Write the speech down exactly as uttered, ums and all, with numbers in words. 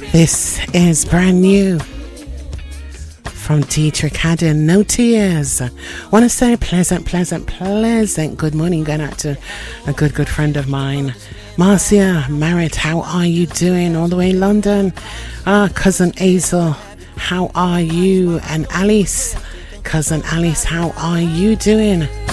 This is brand new from Dietrich Haddon, No Tears. Want to say pleasant, pleasant, pleasant good morning going out to a good, good friend of mine, Marcia Merritt. How are you doing? All the way in London. Ah, cousin Hazel, how are you? And Alice, cousin Alice, how are you doing?